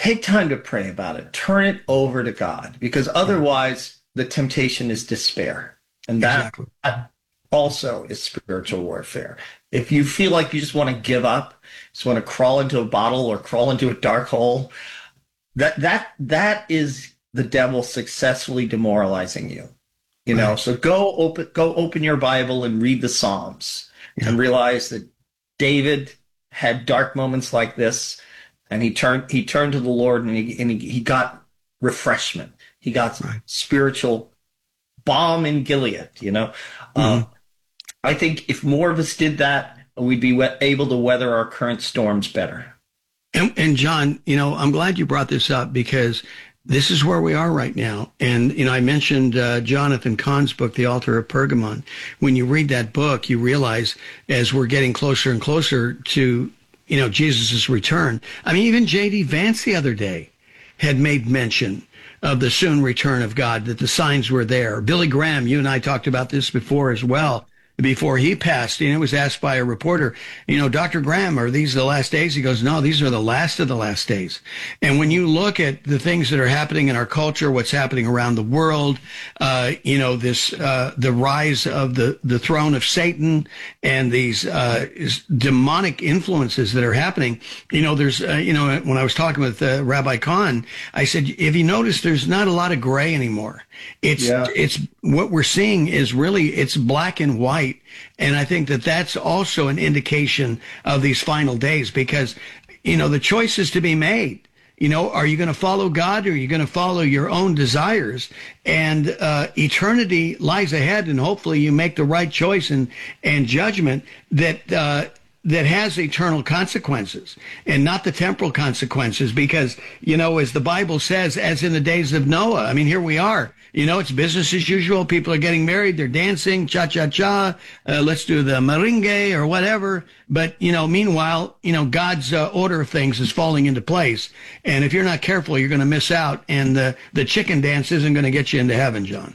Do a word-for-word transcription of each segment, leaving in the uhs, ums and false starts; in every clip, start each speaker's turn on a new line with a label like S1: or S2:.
S1: take time to pray about it. Turn it over to God, because otherwise the temptation is despair. And that
S2: Exactly.
S1: also is spiritual warfare. If you feel like you just want to give up, just want to crawl into a bottle or crawl into a dark hole, that that that is the devil successfully demoralizing you. You know,
S2: Right.
S1: so go open go open your Bible and read the Psalms
S2: Yeah.
S1: and realize that David had dark moments like this, and he turned he turned to the Lord, and he and he, he got refreshment. He got
S2: Right.
S1: spiritual balm in Gilead. You know,
S2: Mhm.
S1: um, I think if more of us did that, we'd be we- able to weather our current storms better.
S2: And, and John, you know, I'm glad you brought this up, because this is where we are right now. And, you know, I mentioned uh, Jonathan Cahn's book, The Altar of Pergamon. When you read that book, you realize as we're getting closer and closer to, you know, Jesus' return. I mean, even J D Vance the other day had made mention of the soon return of God, that the signs were there. Billy Graham, you and I talked about this before as well. Before he passed, and it was asked by a reporter, you know, Doctor Graham, are these the last days? He goes, no, these are the last of the last days. And when you look at the things that are happening in our culture, what's happening around the world, uh, you know, this, uh, the rise of the, the throne of Satan and these, uh, demonic influences that are happening, you know, there's, uh, you know, when I was talking with uh, Rabbi Kahn, I said, if you notice, there's not a lot of gray anymore. It's,
S1: Yeah.
S2: it's, what we're seeing is really, it's black and white. And I think that that's also an indication of these final days, because, you know, the choice is to be made. You know, are you going to follow God, or are you going to follow your own desires? And uh, eternity lies ahead, and hopefully you make the right choice and, and judgment that uh, that has eternal consequences, and not the temporal consequences. Because, you know, as the Bible says, as in the days of Noah, I mean, here we are. You know, it's business as usual. People are getting married. They're dancing, cha-cha-cha. Uh, let's do the merengue or whatever. But, you know, meanwhile, you know, God's uh, order of things is falling into place. And if you're not careful, you're going to miss out. And the, the chicken dance isn't going to get you into heaven, John.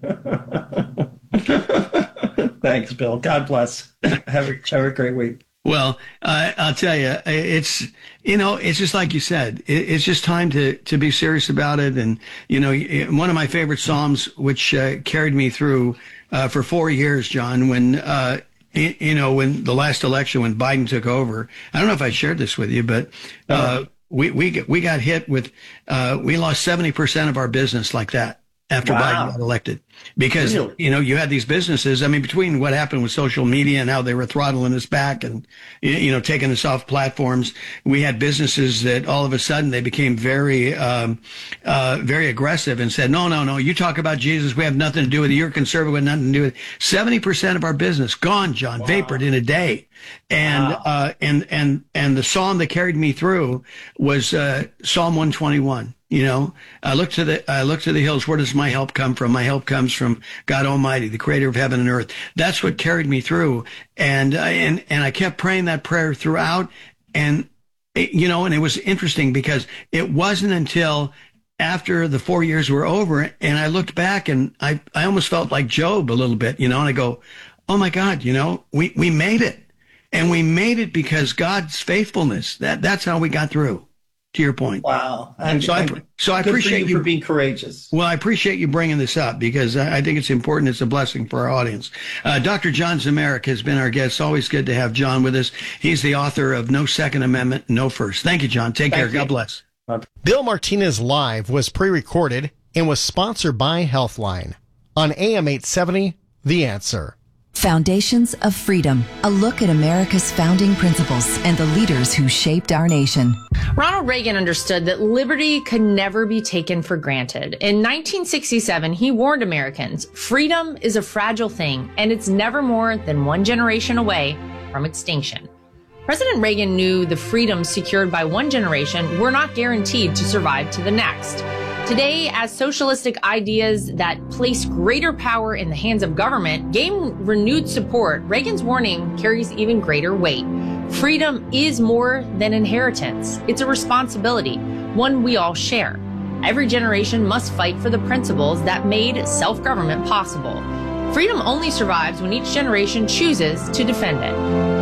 S1: Thanks, Bill. God bless. Have a, have a great week.
S2: Well, uh, I'll tell you, it's, you know, it's just like you said, it, it's just time to, to be serious about it. And, you know, one of my favorite Psalms, which uh, carried me through uh, for four years, John, when, uh, you, you know, when the last election, when Biden took over, I don't know if I shared this with you, but uh, we, we, we got hit with, uh, we lost seventy percent of our business like that after
S1: Wow.
S2: Biden got elected. Because,
S1: Really?
S2: you know, you had these businesses, I mean, between what happened with social media and how they were throttling us back and, you know, taking us off platforms, we had businesses that all of a sudden they became very, um, uh, very aggressive and said, no, no, no, you talk about Jesus, we have nothing to do with it. You're conservative, we have nothing to do with it. seventy percent of our business gone, John,
S1: Wow.
S2: vapored in a day. And,
S1: Wow.
S2: uh, and, and, and the psalm that carried me through was, uh, Psalm one twenty-one. You know, I look to the, I look to the hills. Where does my help come from? My help comes from God Almighty, the creator of heaven and earth. That's what carried me through. And, uh, and, and I kept praying that prayer throughout. And, it, you know, and it was interesting because it wasn't until after the four years were over and I looked back and I, I almost felt like Job a little bit, you know, and I go, oh my God, you know, we, we made it. And we made it because God's faithfulness, that, that's how we got through. To your point.
S1: Wow. And
S2: so I, so I appreciate
S1: you
S2: you
S1: for being courageous.
S2: Well, I appreciate you bringing this up because I think it's important. It's a blessing for our audience. Uh, Doctor John Zmirak has been our guest. Always good to have John with us. He's the author of No Second Amendment, No First. Thank you, John. Take
S1: Thank
S2: care.
S1: you.
S2: God bless.
S3: Bill Martinez Live was pre-recorded and was sponsored by Healthline on A M eight seventy, The Answer.
S4: Foundations of Freedom, a look at America's founding principles and the leaders who shaped our nation.
S5: Ronald Reagan understood that liberty could never be taken for granted. In nineteen sixty-seven, he warned Americans, freedom is a fragile thing, and it's never more than one generation away from extinction. President Reagan knew the freedoms secured by one generation were not guaranteed to survive to the next. Today, as socialistic ideas that place greater power in the hands of government gain renewed support, Reagan's warning carries even greater weight. Freedom is more than inheritance. It's a responsibility, one we all share. Every generation must fight for the principles that made self-government possible. Freedom only survives when each generation chooses to defend it.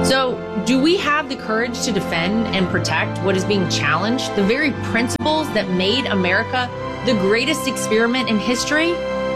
S5: So, do we have the courage to defend and protect what is being challenged, the very principles that made America the greatest experiment in history?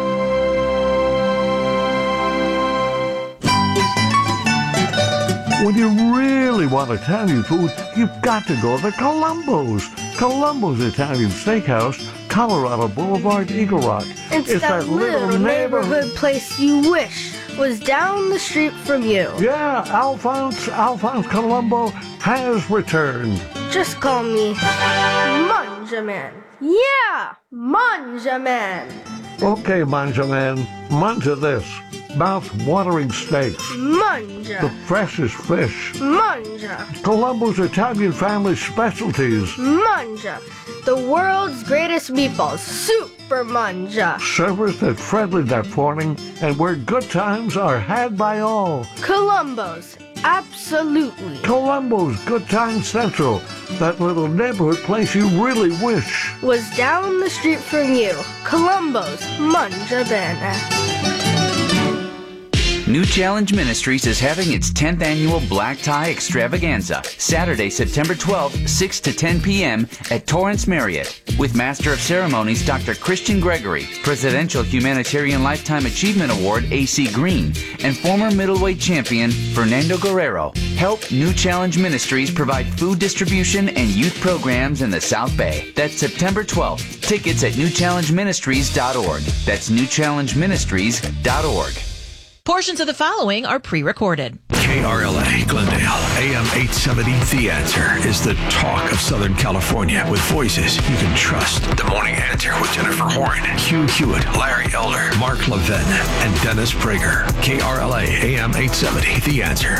S6: When you really want Italian food, you've got to go to Columbo's. Columbo's Italian Steakhouse, Colorado Boulevard, Eagle Rock.
S7: It's, it's that, that little, little neighborhood, neighborhood place you wish was down the street from you.
S6: Yeah, Alphonse, Alphonse Columbo has returned.
S7: Just call me Manjaman. Yeah, Manjaman.
S6: Okay, Manjaman, manja this. Mouth-watering steaks.
S7: Manja.
S6: The freshest fish.
S7: Manja.
S6: Columbo's Italian family specialties.
S7: Manja. The world's greatest meatballs. Super Manja.
S6: Serviced at friendly that morning and where good times are had by all.
S7: Columbo's. Absolutely.
S6: Columbo's Good Time Central. That little neighborhood place you really wish
S7: was down the street from you. Columbo's Manja Bene.
S8: New Challenge Ministries is having its tenth annual Black Tie Extravaganza, Saturday, September twelfth, six to ten p.m. at Torrance Marriott, with Master of Ceremonies Doctor Christian Gregory, Presidential Humanitarian Lifetime Achievement Award A C Green, and former middleweight champion Fernando Guerrero. Help New Challenge Ministries provide food distribution and youth programs in the South Bay. That's September twelfth. Tickets at new challenge ministries dot org. That's new challenge ministries dot org.
S9: Portions of the following are pre-recorded.
S10: K R L A Glendale, A M eight seventy, The Answer is the talk of Southern California with voices you can trust. The Morning Answer with Jennifer Horn, Hugh Hewitt, Larry Elder, Mark Levin, and Dennis Prager. K R L A, A M eight seventy, The Answer.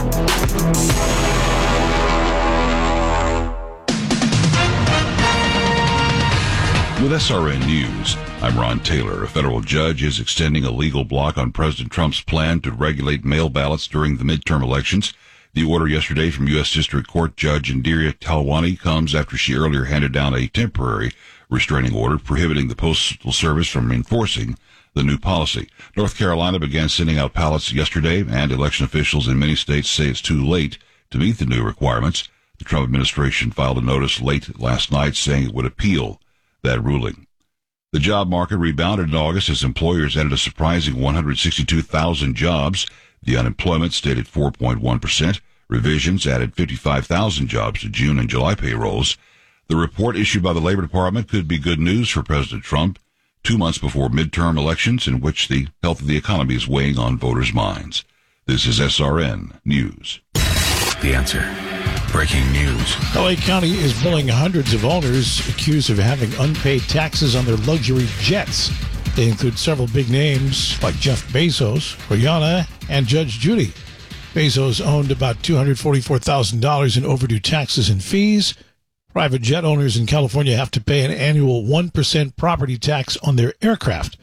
S11: With S R N News, I'm Ron Taylor. A federal judge is extending a legal block on President Trump's plan to regulate mail ballots during the midterm elections. The order yesterday from U S District Court Judge Indira Talwani comes after she earlier handed down a temporary restraining order prohibiting the Postal Service from enforcing the new policy. North Carolina began sending out ballots yesterday, and election officials in many states say it's too late to meet the new requirements. The Trump administration filed a notice late last night saying it would appeal that ruling. The job market rebounded in August as employers added a surprising one hundred sixty-two thousand jobs. The unemployment stayed at four point one percent. Revisions added fifty-five thousand jobs to June and July payrolls. The report issued by the Labor Department could be good news for President Trump, two months before midterm elections in which the health of the economy is weighing on voters' minds. This is S R N News.
S10: The Answer. Breaking news.
S12: L A County is billing hundreds of owners accused of having unpaid taxes on their luxury jets. They include several big names like Jeff Bezos, Rihanna, and Judge Judy. Bezos owned about two hundred forty-four thousand dollars in overdue taxes and fees. Private jet owners in California have to pay an annual one percent property tax on their aircraft.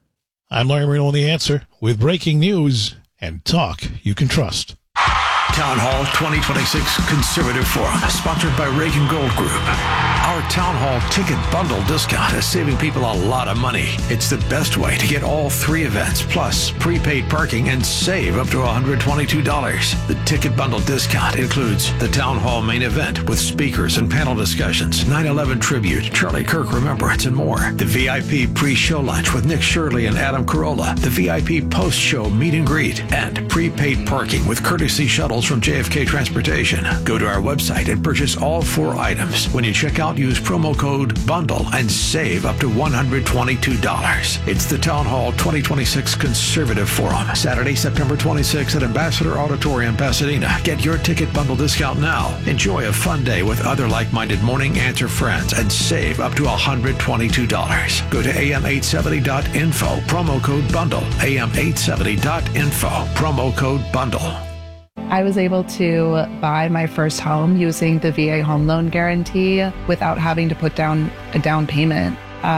S12: I'm Larry Marino on The Answer with breaking news and talk you can trust.
S10: Town Hall twenty twenty-six Conservative Forum, sponsored by Reagan Gold Group. Our Town Hall ticket bundle discount is saving people a lot of money. It's the best way to get all three events, plus prepaid parking, and save up to one hundred twenty-two dollars. The ticket bundle discount includes the Town Hall main event with speakers and panel discussions, nine eleven tribute, Charlie Kirk Remembrance, and more. The V I P pre-show lunch with Nick Shirley and Adam Carolla. The V I P post-show meet and greet, and prepaid parking with courtesy shuttles from J F K Transportation. Go to our website and purchase all four items. When you check out, use promo code BUNDLE and save up to one hundred twenty-two dollars. It's the Town Hall twenty twenty-six Conservative Forum, Saturday, September twenty-sixth at Ambassador Auditorium, Pasadena. Get your ticket bundle discount now. Enjoy a fun day with other like-minded Morning Answer friends and save up to one hundred twenty-two dollars. Go to A M eight seventy dot info, promo code BUNDLE. A M eight seventy dot info, promo code BUNDLE.
S13: I was able to buy my first home using the V A home loan guarantee without having to put down a down payment.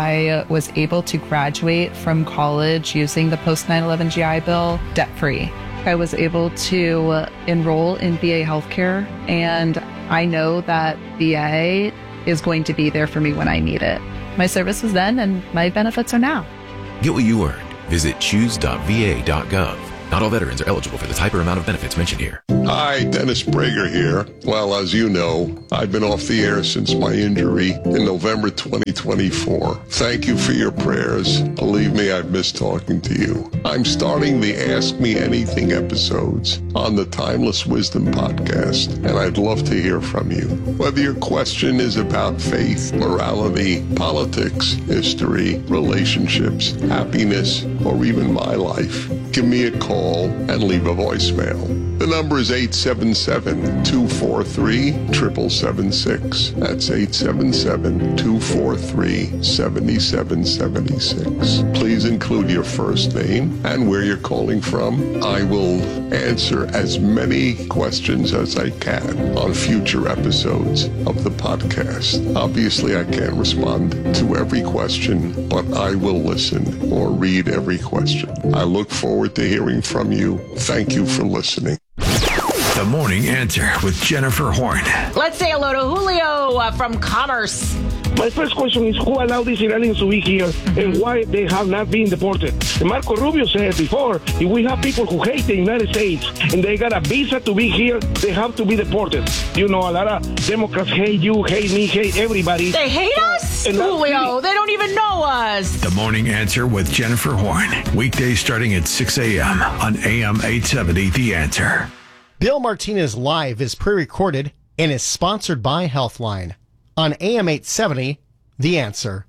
S13: I was able to graduate from college using the post nine eleven G I Bill debt-free. I was able to enroll in V A healthcare, and I know that V A is going to be there for me when I need it. My service was then, and my benefits are now.
S14: Get what you earned. Visit choose dot V A dot gov. Not all veterans are eligible for the type or amount of benefits mentioned here. Hi, Dennis Prager here. Well, as you know, I've been off the air since my injury in November twenty twenty-four. Thank you for your prayers. Believe me, I've missed talking to you. I'm starting the Ask Me Anything episodes on the Timeless Wisdom podcast, and I'd love to hear from you. Whether your question is about faith, morality, politics, history, relationships, happiness, or even my life, give me a call and leave a voicemail. The number is eight seven seven, two four three, seven seven seven six. That's eight seven seven, two four three, seven seven seven six. Please include your first name and where you're calling from. I will answer as many questions as I can on future episodes of the podcast. Obviously, I can't respond to every question, but I will listen or read every question. I look forward to hearing from you. Thank you for listening.
S10: The Morning Answer with Jennifer Horn.
S9: Let's say hello to Julio uh, from Commerce.
S15: My first question is, who allowed these Iranians to be here and why they have not been deported? And Marco Rubio said before, if we have people who hate the United States and they got a visa to be here, they have to be deported. You know, a lot of Democrats hate you, hate me, hate everybody.
S9: They hate us?
S15: And
S9: Julio, they don't even know us.
S10: The Morning Answer with Jennifer Horn. Weekdays starting at six a.m. on A M eight seventy, The Answer.
S3: Bill Martinez Live is pre-recorded and is sponsored by Healthline. On A M eight seventy, The Answer.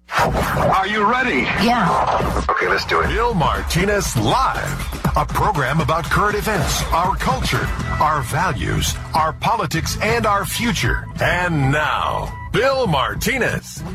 S16: Are you ready?
S4: Yeah.
S16: Okay, let's do it. Bill Martinez Live, a program about current events, our culture, our values, our politics, and our future. And now, Bill Martinez.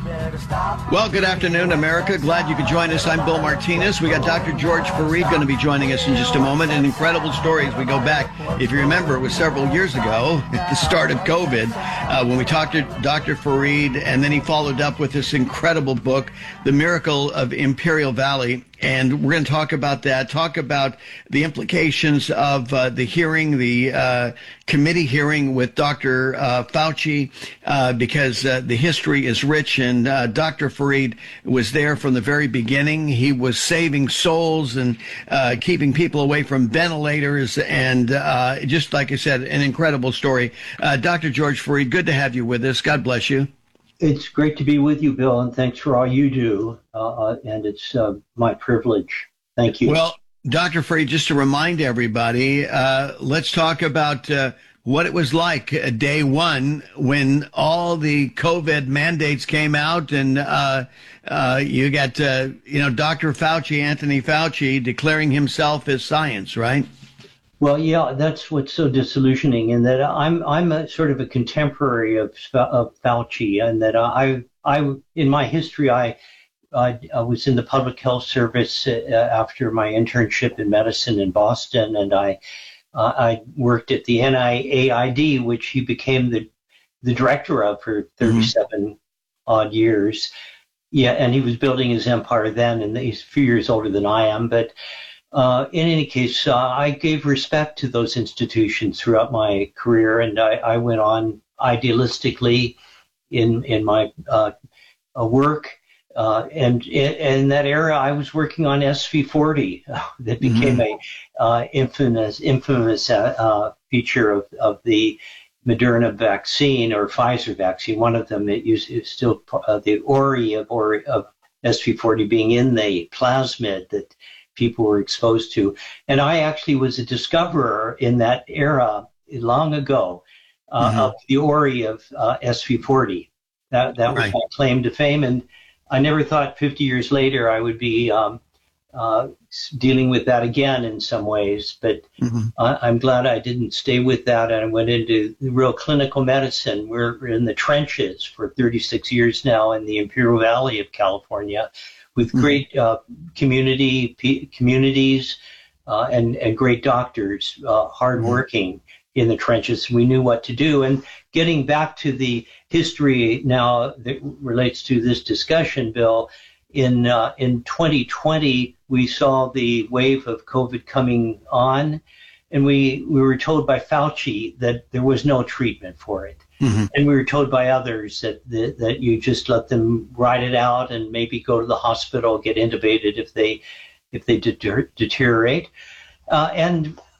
S2: Well, good afternoon, America. Glad you could join us. I'm Bill Martinez. We got Doctor George Fareed going to be joining us in just a moment. And incredible stories. We go back, if you remember, it was several years ago, at the start of COVID, uh, when we talked to Doctor Fareed, and then he followed up with this incredible book, The Miracle of Imperial Valley. And we're going to talk about that, talk about the implications of uh, the hearing, the uh, committee hearing with Doctor Uh, Fauci, uh, because uh, the history is rich. And uh, Doctor Fareed was there from the very beginning. He was saving souls and uh, keeping people away from ventilators. And uh, just like I said, an incredible story. Uh, Doctor George Fareed, good to have you with us. God bless you.
S17: It's great to be with you, Bill, and thanks for all you do. Uh, and it's uh, my privilege. Thank you.
S2: Well, Doctor Fareed, just to remind everybody, uh, let's talk about uh, what it was like uh, day one when all the COVID mandates came out, and uh, uh, you got, uh, you know, Doctor Fauci, Anthony Fauci, declaring himself as science, right?
S17: Well, yeah, that's what's so disillusioning, in that I'm I'm a sort of a contemporary of of Fauci, and that I I in my history I I, I was in the public health service uh, after my internship in medicine in Boston, and I uh, I worked at the N I A I D, which he became the the director of for thirty-seven mm-hmm. odd years. Yeah, and he was building his empire then, and he's a few years older than I am, but. Uh, in any case, uh, I gave respect to those institutions throughout my career, and I, I went on idealistically in in my uh, uh, work. Uh, and in, in that era, I was working on S V forty, uh, that became mm-hmm. a uh, infamous infamous uh, uh, feature of, of the Moderna vaccine or Pfizer vaccine. One of them that is still uh, the Ori of, or, of S V forty being in the plasmid that people were exposed to. And I actually was a discoverer in that era long ago uh, mm-hmm. of the Ori of uh, S V forty. That that was right. my claim to fame. And I never thought fifty years later I would be um, uh, dealing with that again in some ways. But mm-hmm. I, I'm glad I didn't stay with that. And I went into real clinical medicine. We're in the trenches for thirty-six years now in the Imperial Valley of California, with great uh, community p- communities uh, and, and great doctors, uh, hardworking in the trenches. We knew what to do. And getting back to the history now that relates to this discussion, Bill, in uh, in twenty twenty, we saw the wave of COVID coming on, and we, we were told by Fauci that there was no treatment for it. Mm-hmm. And we were told by others that, that that you just let them ride it out and maybe go to the hospital, get intubated if they if they deter- deteriorate. Uh, and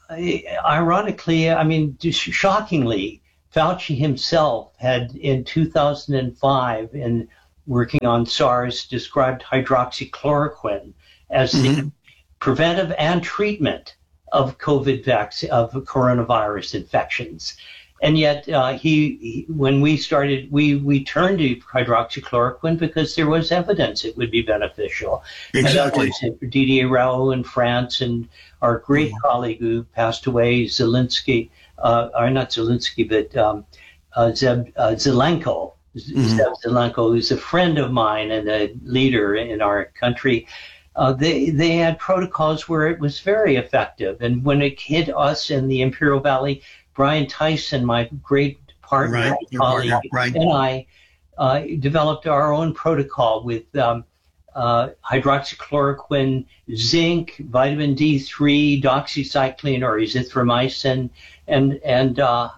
S17: ironically, I mean, shockingly, Fauci himself had in two thousand five, in working on SARS, described hydroxychloroquine as mm-hmm. the preventive and treatment of COVID vaccine, of coronavirus infections. And yet, uh, he, he, when we started, we, we turned to hydroxychloroquine because there was evidence it would be beneficial.
S2: Exactly.
S17: Didier Raoult in France, and our great mm-hmm. colleague who passed away, Zelensky, uh, or not Zelensky, but um, uh, Zeb uh, Zelenko, mm-hmm. Zeb Zelenko, who's a friend of mine and a leader in our country. Uh, they they had protocols where it was very effective. And when it hit us in the Imperial Valley, Brian Tyson, my great partner,
S2: right,
S17: colleague,
S2: partner, right.
S17: and I uh, developed our own protocol with um, uh, hydroxychloroquine, zinc, vitamin D three, doxycycline or azithromycin, and and uh,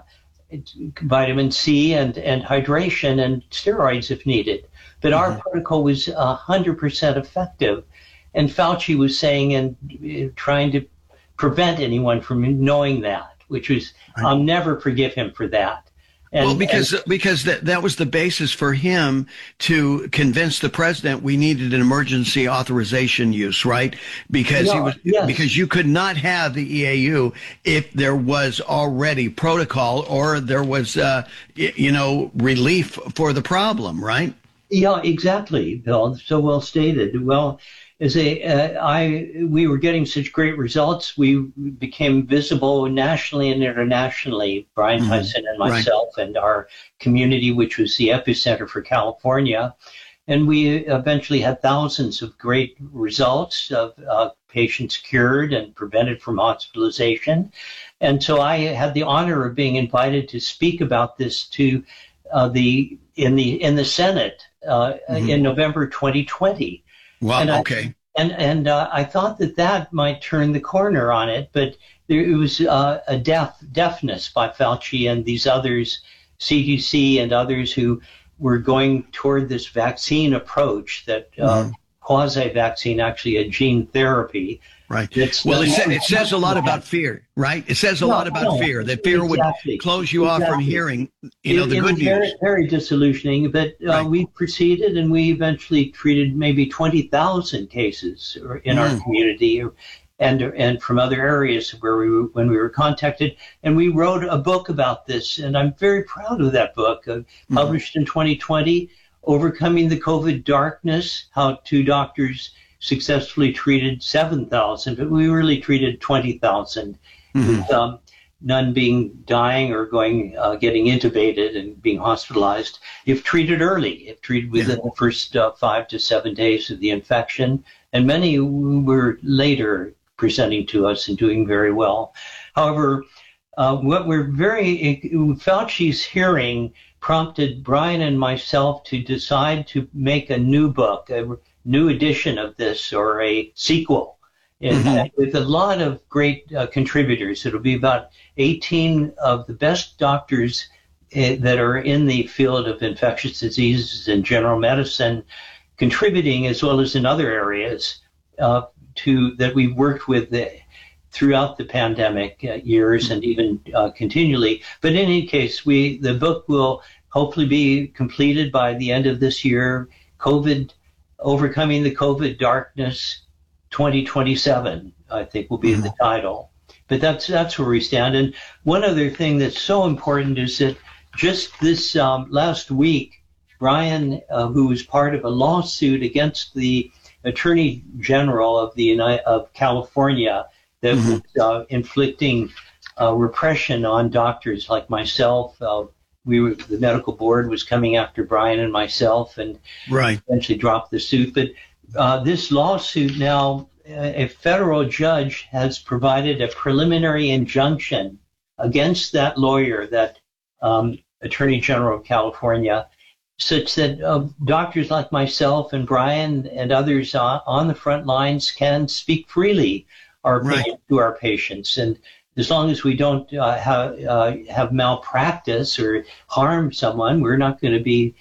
S17: vitamin C, and, and hydration and steroids if needed. But mm-hmm. our protocol was one hundred percent effective. And Fauci was saying and uh, trying to prevent anyone from knowing that, which was, right. I'll never forgive him for that. And,
S2: well, because
S17: and,
S2: because that, that was the basis for him to convince the president we needed an emergency authorization use, right? Because
S17: no,
S2: he was
S17: yes.
S2: because you could not have the E A U if there was already protocol or there was, uh, you know, relief for the problem, right?
S17: Yeah, exactly, Bill. So well stated. Well. As a, uh, I, we were getting such great results, we became visible nationally and internationally, Brian mm-hmm. Tyson and myself right. and our community, which was the epicenter for California. And we eventually had thousands of great results of uh, patients cured and prevented from hospitalization. And so I had the honor of being invited to speak about this to uh, the in the in the Senate uh, mm-hmm. in November twenty twenty.
S2: Wow.
S17: And I,
S2: okay.
S17: And and uh, I thought that that might turn the corner on it, but there it was uh, a deaf deafness by Fauci and these others, C D C and others who were going toward this vaccine approach that uh, mm-hmm. quasi-vaccine, actually a gene therapy.
S2: Right. Well, it, sa- it says a lot about fear, right? It says a no, lot about no, fear, that fear
S17: exactly.
S2: would close you
S17: exactly.
S2: off from hearing, you know,
S17: it,
S2: the
S17: it
S2: good
S17: was
S2: news.
S17: Very, very disillusioning, but uh, right. we proceeded and we eventually treated maybe twenty thousand cases in mm. our community and and from other areas where we were, when we were contacted. And we wrote a book about this, and I'm very proud of that book, uh, published mm. in twenty twenty, Overcoming the COVID Darkness, How Two Doctors Successfully Treated seven thousand, but we really treated twenty thousand, mm-hmm. with um, none being dying or going uh, getting intubated and being hospitalized if treated early, if treated within yeah. the first uh, five to seven days of the infection. And many were later presenting to us and doing very well. However, uh, what we're very, Fauci's hearing prompted Brian and myself to decide to make a new book, a new edition of this, or a sequel, and, mm-hmm. with a lot of great uh, contributors. It'll be about eighteen of the best doctors uh, that are in the field of infectious diseases and general medicine, contributing as well as in other areas uh, to that we've worked with uh, throughout the pandemic uh, years and even uh, continually. But in any case, we the book will hopefully be completed by the end of this year. COVID. Overcoming the COVID Darkness twenty twenty-seven, I think, will be mm-hmm. the title. But that's that's where we stand. And one other thing that's so important is that just this um, last week, Brian, uh, who was part of a lawsuit against the Attorney General of the United, of California that mm-hmm. was uh, inflicting uh, repression on doctors like myself. Uh, We were, the medical board was coming after Brian and myself, and
S2: right.
S17: eventually dropped the suit. But uh, this lawsuit now, a federal judge has provided a preliminary injunction against that lawyer, that um, Attorney General of California, such that uh, doctors like myself and Brian and others uh, on the front lines can speak freely our opinion right. to our patients. And as long as we don't uh, have, uh, have malpractice or harm someone, we're not going to be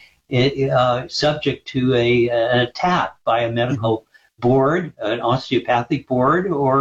S17: uh, subject to a, an attack by a medical board, an osteopathic board, or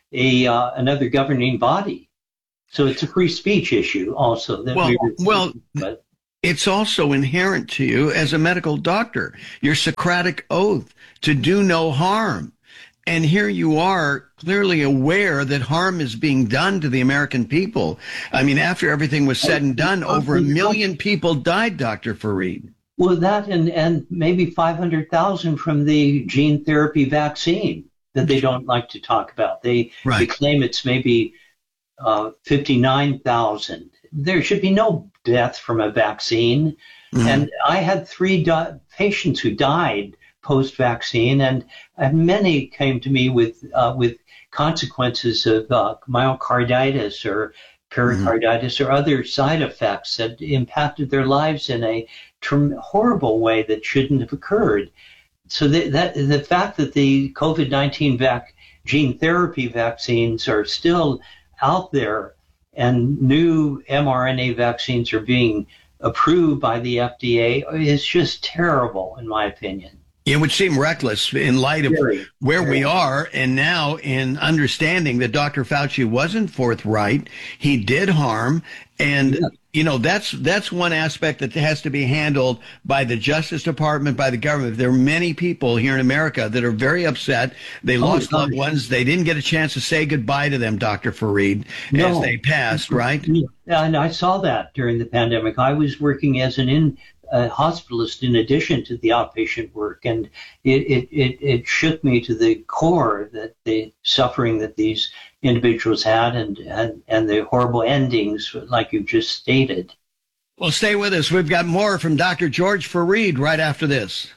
S17: a uh, another governing body. So it's a free speech issue also. That
S2: well,
S17: we were,
S2: well,
S17: but,
S2: it's also inherent to you as a medical doctor, your Socratic oath to do no harm. And here you are clearly aware that harm is being done to the American people. I mean, after everything was said and done, over a million people died, Doctor Fareed.
S17: Well, that and, and maybe five hundred thousand from the gene therapy vaccine that they don't like to talk about. They,
S2: right.
S17: they claim it's maybe uh, fifty-nine thousand. There should be no death from a vaccine. Mm-hmm. And I had three di- patients who died post-vaccine, and, and many came to me with uh, with consequences of uh, myocarditis or pericarditis mm-hmm. or other side effects that impacted their lives in a tr- horrible way that shouldn't have occurred. So the, that the fact that the COVID nineteen vac- gene therapy vaccines are still out there and new mRNA vaccines are being approved by the F D A is just terrible, in my opinion.
S2: It would seem reckless in light of
S17: Very,
S2: where
S17: very.
S2: we are, and now in understanding that Doctor Fauci wasn't forthright, he did harm, and yeah. you know that's that's one aspect that has to be handled by the Justice Department, by the government. There are many people here in America that are very upset. They
S17: Oh,
S2: lost
S17: gosh.
S2: loved ones. They didn't get a chance to say goodbye to them, Doctor Fareed,
S17: No.
S2: as they passed. Right?
S17: Yeah, and I saw that during the pandemic. I was working as an in uh, hospitalist in addition to the outpatient work, and it, it, it, it shook me to the core that the suffering that these individuals had and, and, and the horrible endings, like you just stated.
S2: Well, stay with us. We've got more from Doctor George Fareed right after this.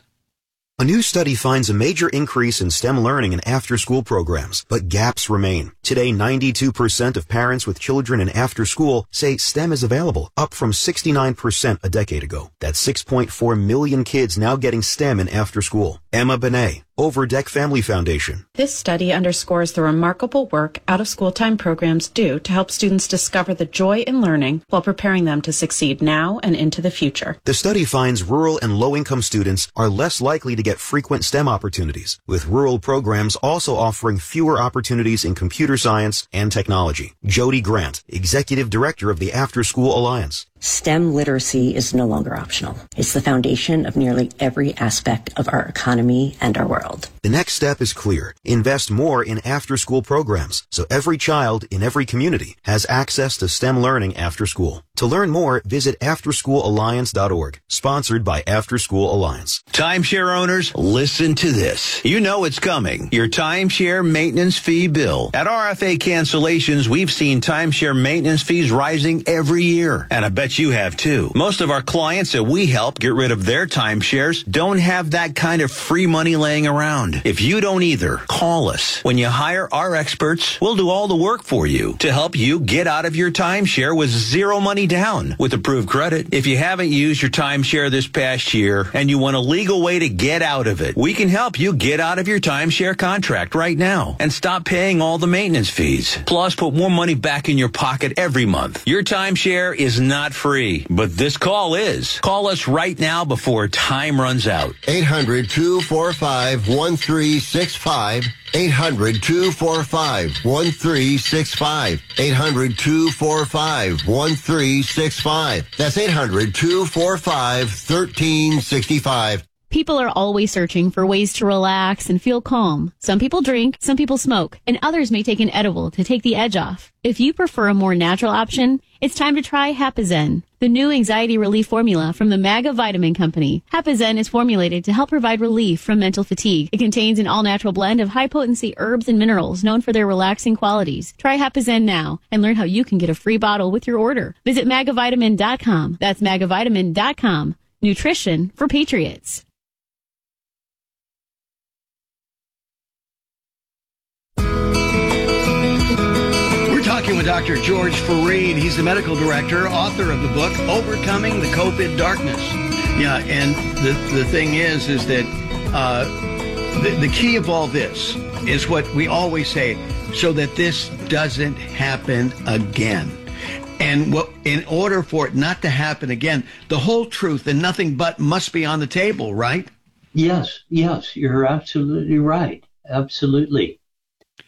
S18: A new study finds a major increase in STEM learning in after-school programs, but gaps remain. Today, ninety-two percent of parents with children in after-school say STEM is available, up from sixty-nine percent a decade ago. That's six point four million kids now getting STEM in after-school. Emma Benet, Overdeck Family Foundation.
S19: This study underscores the remarkable work out-of-school time programs do to help students discover the joy in learning while preparing them to succeed now and into the future.
S18: The study finds rural and low-income students are less likely to get frequent STEM opportunities, with rural programs also offering fewer opportunities in computer science and technology. Jody Grant, Executive Director of the After School Alliance.
S20: STEM literacy is no longer optional. It's the foundation of nearly every aspect of our economy and our world.
S18: The next step is clear. Invest more in after-school programs so every child in every community has access to STEM learning after school. To learn more, visit after school alliance dot org, sponsored by After School Alliance.
S21: Timeshare owners, listen to this. You know it's coming. Your timeshare maintenance fee bill. At R F A Cancellations, we've seen timeshare maintenance fees rising every year. And I bet you have too. Most of our clients that we help get rid of their timeshares don't have that kind of free money laying around. If you don't either, call us. When you hire our experts, we'll do all the work for you to help you get out of your timeshare with zero money down with approved credit. If you haven't used your timeshare this past year and you want a legal way to get out of it, we can help you get out of your timeshare contract right now and stop paying all the maintenance fees. Plus, put more money back in your pocket every month. Your timeshare is not free, but this call is. Call us right now before time runs out.
S22: eight hundred, two four five, one three six five. eight hundred, two four five, one three six five. eight hundred, two four five, one three six five. That's eight hundred, two four five, one three six five.
S23: People are always searching for ways to relax and feel calm. Some people drink, some people smoke, and others may take an edible to take the edge off. If you prefer a more natural option, it's time to try Hapazen, the new anxiety relief formula from the MAGA Vitamin Company. Hapazen is formulated to help provide relief from mental fatigue. It contains an all-natural blend of high-potency herbs and minerals known for their relaxing qualities. Try Hapazen now and learn how you can get a free bottle with your order. Visit maga vitamin dot com. That's maga vitamin dot com. Nutrition for patriots.
S2: Talking with Doctor George Fareed. He's the medical director, author of the book, Overcoming the COVID Darkness. Yeah, and the, the thing is, is that uh, the, the key of all this is what we always say, so that this doesn't happen again. And what, in order for it not to happen again, the whole truth and nothing but must be on the table, right?
S17: Yes, yes, you're absolutely right. Absolutely.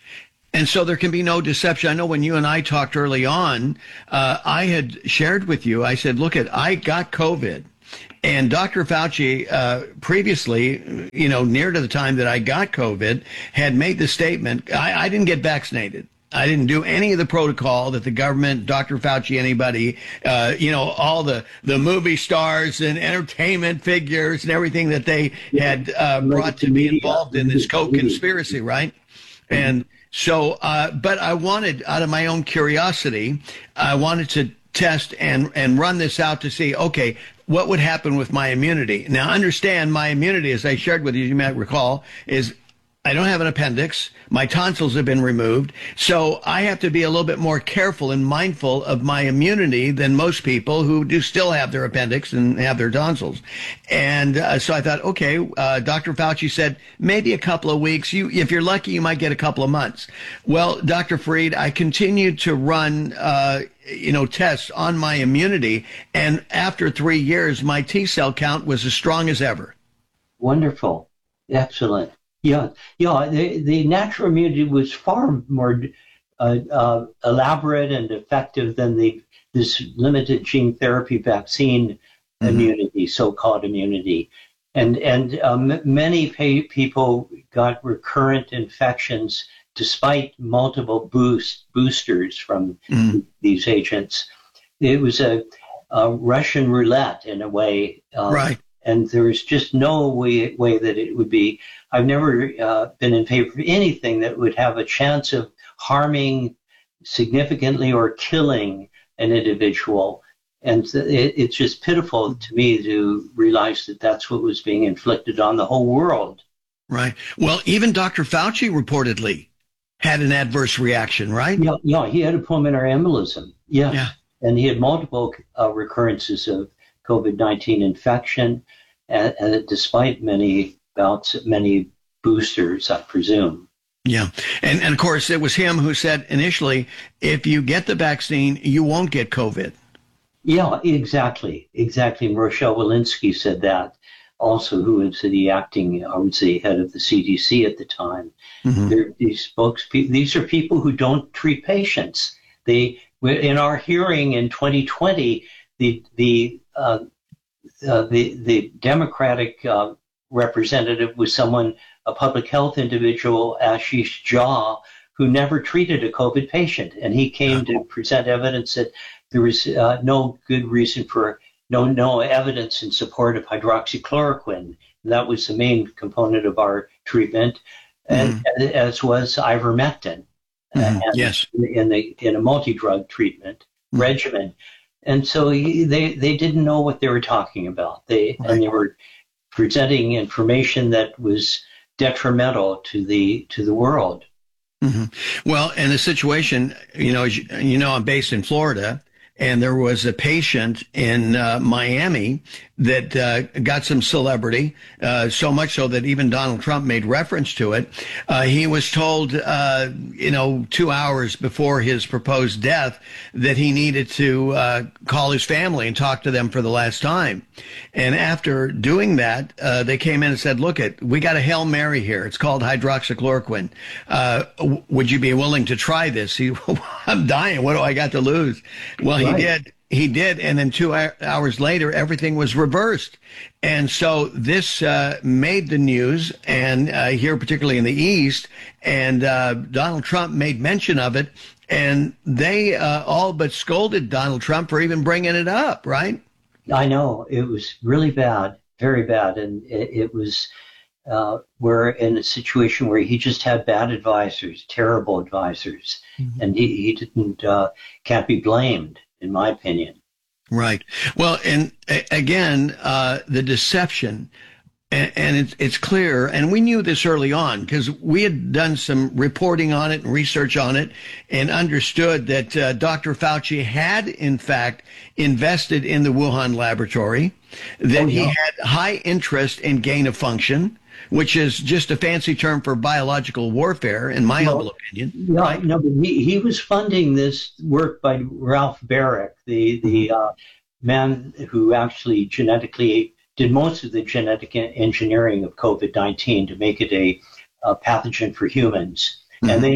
S2: And so there can be no deception. I know when you and I talked early on, uh, I had shared with you, I said, look, at I got COVID. And Doctor Fauci, uh, previously, you know, near to the time that I got COVID, had made the statement, I, I didn't get vaccinated. I didn't do any of the protocol that the government, Doctor Fauci, anybody, uh, you know, all the, the movie stars and entertainment figures and everything that they had uh, brought to be involved in this co-conspiracy, right? And so, uh, but I wanted, out of my own curiosity, I wanted to test and, and run this out to see, okay, what would happen with my immunity? Now, understand my immunity, as I shared with you, you might recall, is I don't have an appendix. My tonsils have been removed. So I have to be a little bit more careful and mindful of my immunity than most people who do still have their appendix and have their tonsils. And uh, so I thought, okay, uh, Doctor Fauci said maybe a couple of weeks. You, if you're lucky, you might get a couple of months. Well, Doctor Freed, I continued to run, uh, you know, tests on my immunity. And after three years, my T cell count was as strong as ever.
S17: Wonderful. Excellent. Yeah, yeah. The, the natural immunity was far more uh, uh, elaborate and effective than the this limited gene therapy vaccine mm-hmm. immunity, so-called immunity, and and um, many pay, people got recurrent infections despite multiple boost boosters from mm-hmm. these agents. It was a, a Russian roulette in a way, um,
S2: right?
S17: And there was just no way way that it would be. I've never uh, been in favor of anything that would have a chance of harming significantly or killing an individual. And it, it's just pitiful to me to realize that that's what was being inflicted on the whole world.
S2: Right. Well, even Doctor Fauci reportedly had an adverse reaction, right?
S17: Yeah, yeah. He had a pulmonary embolism. Yeah.
S2: yeah.
S17: And he had multiple uh, recurrences of COVID nineteen infection, and, and despite many bouts, many boosters, I presume.
S2: Yeah. And, and of course, it was him who said initially, if you get the vaccine, you won't get COVID.
S17: Yeah, exactly. Exactly. And Rochelle Walensky said that also, who was the acting, I would say, head of the C D C at the time. Mm-hmm. These spokespeople, these are people who don't treat patients. They, in our hearing in twenty twenty, the, the, uh, uh, the, the Democratic uh, representative was someone, a public health individual, Ashish Jha, who never treated a COVID patient. And he came to present evidence that there was uh, no good reason for, no no evidence in support of hydroxychloroquine. And that was the main component of our treatment, and mm. as was ivermectin.
S2: Mm.
S17: And
S2: yes.
S17: In, the, in a multi-drug treatment mm. regimen. And so he, they, they didn't know what they were talking about. They right. And they were presenting information that was detrimental to the to the world.
S2: Mm-hmm. Well, in the situation, you know, you, you know, I'm based in Florida, and there was a patient in uh, Miami that uh, got some celebrity, uh, so much so that even Donald Trump made reference to it. Uh, he was told, uh, you know, two hours before his proposed death that he needed to uh, call his family and talk to them for the last time. And after doing that, uh, they came in and said, look, it, we got a Hail Mary here. It's called hydroxychloroquine. Uh, w- would you be willing to try this? He, I'm dying. What do I got to lose? Well, he He did. He did. And then two hours later, everything was reversed. And so this uh, made the news, and uh, here, particularly in the East, and uh, Donald Trump made mention of it. And they uh, all but scolded Donald Trump for even bringing it up, right?
S17: I know. It was really bad, very bad. And it, it was, uh, we're in a situation where he just had bad advisors, terrible advisors. Mm-hmm. And he, he didn't, uh, can't be blamed, in my opinion.
S2: Right. Well, and a- again, uh, the deception, and, and it's, it's clear, and we knew this early on because we had done some reporting on it and research on it and understood that uh, Doctor Fauci had, in fact, invested in the Wuhan laboratory, that oh, yeah. he had high interest in gain of function, which is just a fancy term for biological warfare, in my no, humble opinion.
S17: No, right? no, but he, he was funding this work by Ralph Baric, the, the uh, man who actually genetically did most of the genetic engineering of COVID nineteen to make it a, a pathogen for humans. Mm-hmm. And they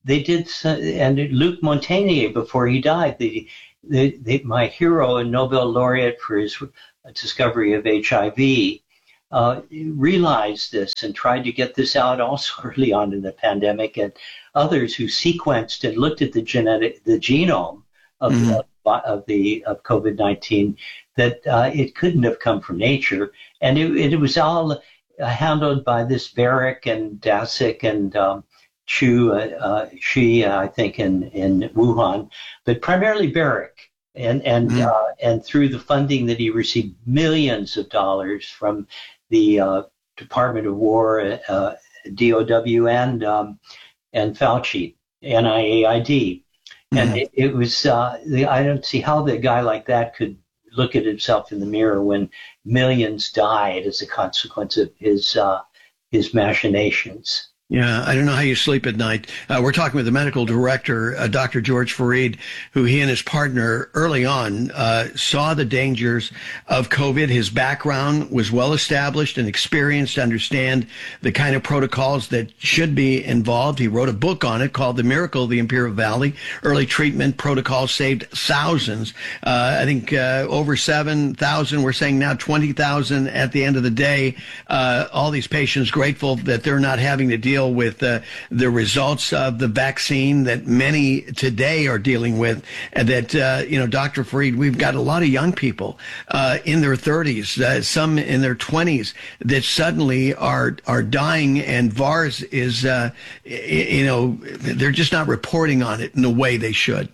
S17: they did, and Luc Montagnier, before he died, the, the, the, my hero and Nobel laureate for his discovery of H I V, uh, realized this and tried to get this out also early on in the pandemic, and others who sequenced and looked at the genetic, the genome of, mm-hmm. of, of the of COVID nineteen, that uh, it couldn't have come from nature, and it, it was all uh, handled by this Varick and Daszak and um, Chu, uh, uh, Shi, uh, I think, in, in Wuhan, but primarily Varick. And and mm. uh, and through the funding that he received, millions of dollars from the uh, Department of War, uh, D O W, and um, and Fauci, N I A I D, mm. and it, it was. Uh, the, I don't see how the guy like that could look at himself in the mirror when millions died as a consequence of his uh, his machinations.
S2: Yeah, I don't know how you sleep at night. Uh, we're talking with the medical director, uh, Doctor George Fareed, who he and his partner early on uh, saw the dangers of COVID. His background was well established and experienced to understand the kind of protocols that should be involved. He wrote a book on it called The Miracle of the Imperial Valley. Early treatment protocols saved thousands. Uh, I think uh, over seven thousand. We're saying now twenty thousand at the end of the day. Uh, all these patients grateful that they're not having to deal with uh, the results of the vaccine that many today are dealing with. And that, uh, you know, Doctor Fareed, we've got a lot of young people uh, in their thirties, uh, some in their twenties, that suddenly are are dying, and V A R S is, uh, you know, they're just not reporting on it in the way they should.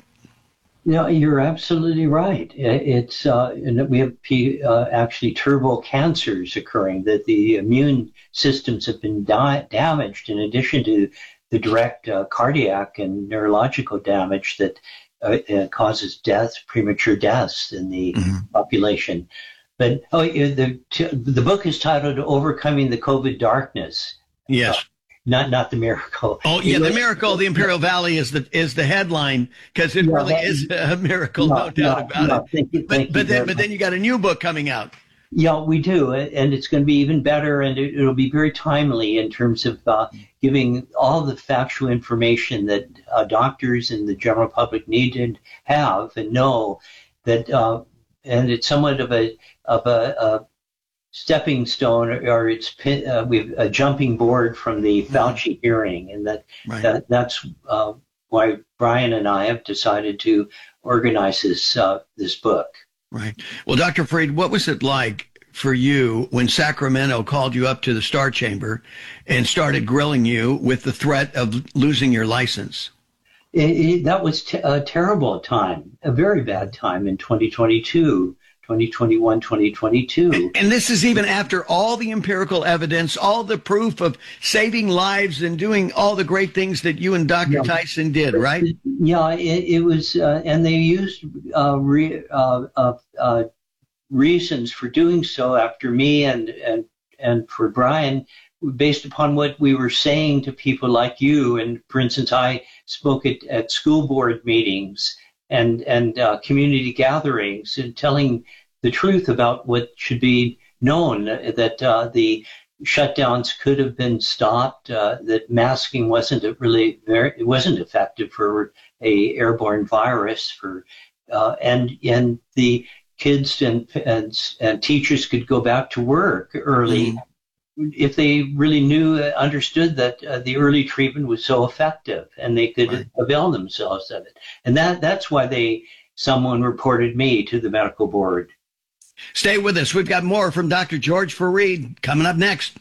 S17: No, you're absolutely right. It's uh, and we have uh, actually turbo cancers occurring, that the immune systems have been di- damaged, in addition to the direct uh, cardiac and neurological damage that uh, uh, causes death, premature deaths in the mm-hmm. population. But oh, the the book is titled "Overcoming the COVID Darkness."
S2: Yes. Uh,
S17: Not not the miracle.
S2: Oh yeah, the miracle of the Imperial Valley is the is the headline, because it yeah, really that, is a miracle, no, no doubt no, about no, it. Thank you, but thank but you then but then you got a new book coming out.
S17: Yeah, we do, and it's going to be even better, and it, it'll be very timely in terms of uh, giving all the factual information that uh, doctors and the general public need to have and know that, uh, and it's somewhat of a of a, a stepping stone, or, or it's uh, we've a jumping board from the Fauci mm-hmm. hearing, and that, right. that that's uh, why Brian and I have decided to organize this uh, this book.
S2: Right. Well, Doctor Fareed, what was it like for you when Sacramento called you up to the Star Chamber and started grilling you with the threat of losing your license?
S17: It, it, that was t- a terrible time, a very bad time in twenty twenty-two. twenty twenty-one, twenty twenty-two.
S2: And, and this is even after all the empirical evidence, all the proof of saving lives and doing all the great things that you and Doctor Yeah. Tyson did, right?
S17: Yeah, it, it was, uh, and they used uh, re, uh, uh, uh, reasons for doing so after me and, and, and for Brian, based upon what we were saying to people like you. And for instance, I spoke at, at school board meetings and, and uh, community gatherings, and telling the truth about what should be known, that uh, the shutdowns could have been stopped, uh, that masking wasn't really very, it wasn't effective for a airborne virus, for uh, and and the kids and, and and teachers could go back to work early mm-hmm. if they really knew, understood that uh, the early treatment was so effective, and they could right. avail themselves of it. And that that's why they someone reported me to the medical board.
S2: Stay with us. We've got more from Doctor George Fareed coming up next.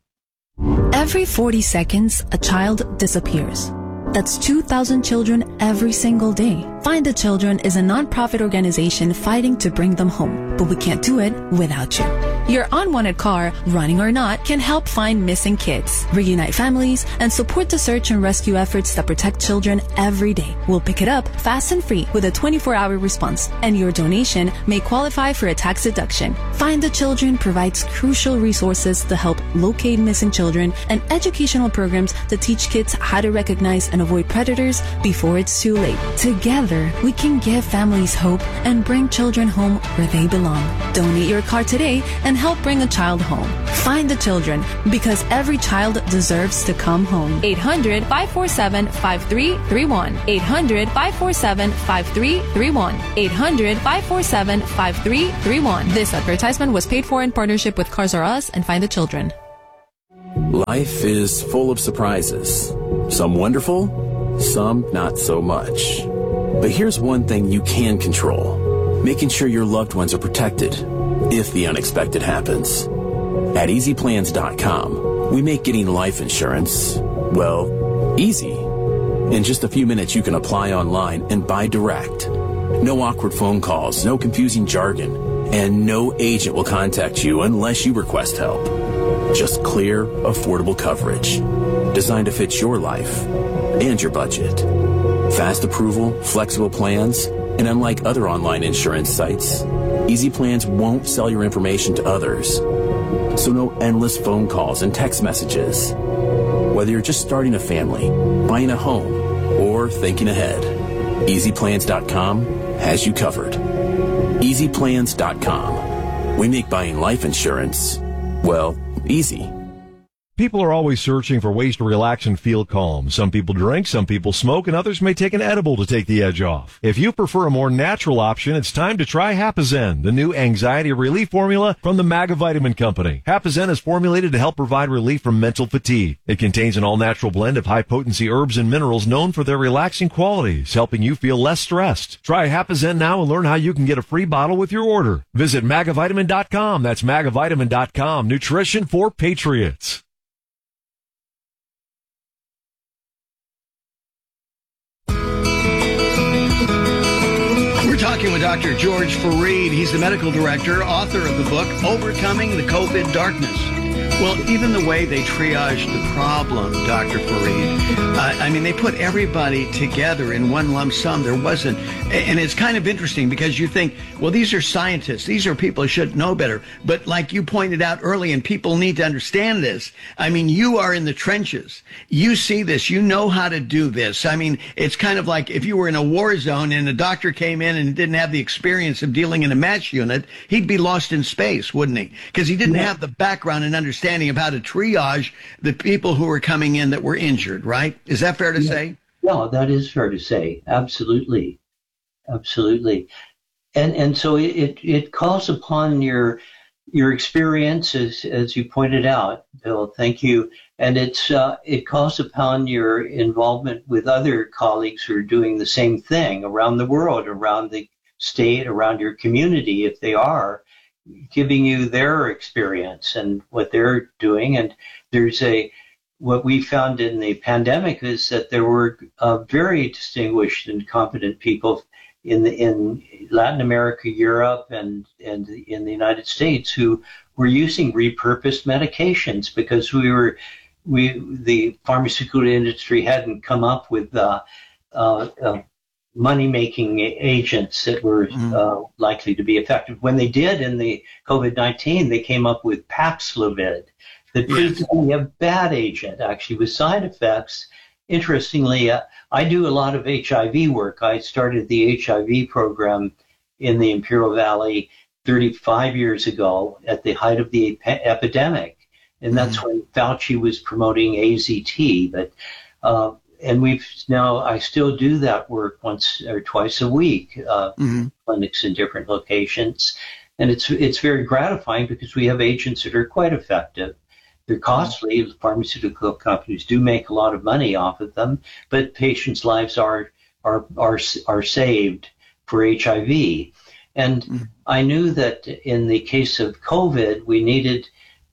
S1: Every forty seconds, a child disappears. That's two thousand children every single day. Find the Children is a nonprofit organization fighting to bring them home, but we can't do it without you. Your unwanted car, running or not, can help find missing kids, reunite families, and support the search and rescue efforts that protect children every day. We'll pick it up fast and free with a twenty-four hour response, and your donation may qualify for a tax deduction. Find the Children provides crucial resources to help locate missing children and educational programs to teach kids how to recognize and avoid predators before it's too late. Together, we can give families hope and bring children home where they belong. Donate your car today and and help bring a child home. Find the children, because every child deserves to come home. eight hundred, five four seven, five three three one. eight hundred, five four seven, five three three one. eight hundred, five four seven, five three three one. This advertisement was paid for in partnership with Cars R Us and Find the Children.
S5: Life is full of surprises. Some wonderful, some not so much. But here's one thing you can control: making sure your loved ones are protected if the unexpected happens. At easy plans dot com, we make getting life insurance, well, easy. In just a few minutes, you can apply online and buy direct. No awkward phone calls, no confusing jargon, and no agent will contact you unless you request help. Just clear, affordable coverage designed to fit your life and your budget. Fast approval, flexible plans, and unlike other online insurance sites, Easy Plans won't sell your information to others. So no endless phone calls and text messages. Whether you're just starting a family, buying a home, or thinking ahead, easy plans dot com has you covered. easy plans dot com. We make buying life insurance, well, easy.
S6: People are always searching for ways to relax and feel calm. Some people drink, some people smoke, and others may take an edible to take the edge off. If you prefer a more natural option, it's time to try Hapazen, the new anxiety relief formula from the Magavitamin Company. Hapazen is formulated to help provide relief from mental fatigue. It contains an all-natural blend of high-potency herbs and minerals known for their relaxing qualities, helping you feel less stressed. Try Hapazen now and learn how you can get a free bottle with your order. Visit Magavitamin dot com. That's Magavitamin dot com. Nutrition for patriots.
S2: We're talking with Doctor George Fareed. He's the medical director, author of the book, Overcoming the COVID Darkness. Well, even the way they triaged the problem, Doctor Fareed, uh, I mean, they put everybody together in one lump sum. There wasn't, and it's kind of interesting because you think, well, these are scientists. These are people who should know better. But like you pointed out early, and people need to understand this, I mean, you are in the trenches. You see this. You know how to do this. I mean, it's kind of like if you were in a war zone and a doctor came in and didn't have the experience of dealing in a match unit, he'd be lost in space, wouldn't he? Because he didn't yeah. have the background and understanding of how to triage the people who were coming in that were injured, right? Is that fair to
S17: yeah.
S2: say?
S17: No, that is fair to say. Absolutely. Absolutely. And and so it, it calls upon your your experience, as, as you pointed out, Bill. Thank you. And it's uh, it calls upon your involvement with other colleagues who are doing the same thing around the world, around the state, around your community, if they are, giving you their experience and what they're doing. And there's a, what we found in the pandemic is that there were uh, very distinguished and competent people in the, in Latin America, Europe, and, and in the United States who were using repurposed medications because we were, we, the pharmaceutical industry hadn't come up with uh, uh, uh, money-making agents that were mm-hmm. uh, likely to be effective. When they did in the COVID nineteen, they came up with Paxlovid that proved yes. to be a bad agent, actually, with side effects. Interestingly, uh, I do a lot of H I V work. I started the H I V program in the Imperial Valley thirty-five years ago at the height of the ep- epidemic. And that's mm-hmm. when Fauci was promoting A Z T. But uh, And we've now, I still do that work once or twice a week, uh, mm-hmm. clinics in different locations. And it's it's very gratifying because we have agents that are quite effective. They're costly. Mm-hmm. Pharmaceutical companies do make a lot of money off of them, but patients' lives are are are, are saved for H I V. And mm-hmm. I knew that in the case of COVID, we needed